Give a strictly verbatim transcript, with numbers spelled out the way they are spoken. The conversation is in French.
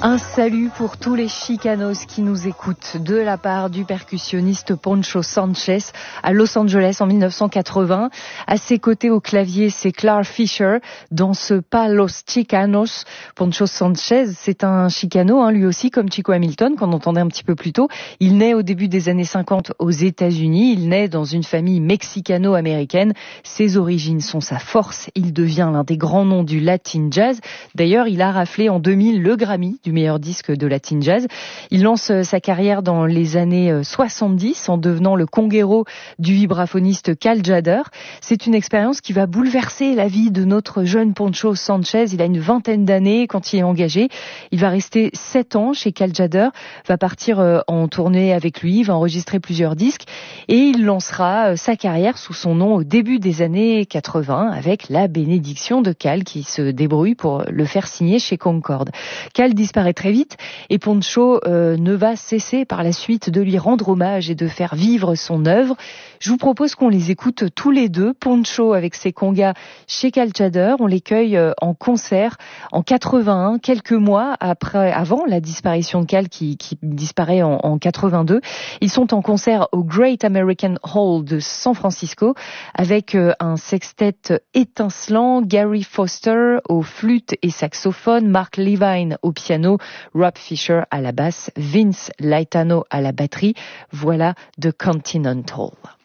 Un salut pour tous les chicanos qui nous écoutent de la part du percussionniste Poncho Sanchez à Los Angeles en mille neuf cent quatre-vingts. À ses côtés au clavier, c'est Clark Fisher. Dans ce pas Los Chicanos, Poncho Sanchez, c'est un chicano, hein, lui aussi, comme Chico Hamilton, qu'on entendait un petit peu plus tôt. Il naît au début des années cinquante aux États-Unis. Il naît dans une famille mexicano-américaine. Ses origines sont sa force. Il devient l'un des grands noms du Latin Jazz. D'ailleurs, il a raflé en deux mille le Grammy du meilleur disque de Latin Jazz. Il lance sa carrière dans les années soixante-dix en devenant le conguero du vibraphoniste Cal Tjader. C'est une expérience qui va bouleverser la vie de notre jeune Poncho Sanchez. Il a une vingtaine d'années quand il est engagé. Il va rester sept ans chez Cal Tjader, va partir en tournée avec lui, va enregistrer plusieurs disques et il lancera sa carrière sous son nom au début des années quatre-vingts avec la bénédiction de Cal qui se débrouille pour le faire signer chez Concord. Cal disparaît très vite et Poncho euh, ne va cesser par la suite de lui rendre hommage et de faire vivre son œuvre. Je vous propose qu'on les écoute tous les deux. Poncho avec ses congas chez Cal Tjader. On les cueille en concert en quatre-vingt-un, quelques mois après, avant la disparition de Cal qui, qui disparaît en, en quatre-vingt-deux. Ils sont en concert au Great American Hall de San Francisco avec euh, un sextet étincelant, Gary Foster au flûte et saxophone, Mark Levine au piano, Rob Fisher à la basse, Vince Laitano à la batterie. Voilà The Continental.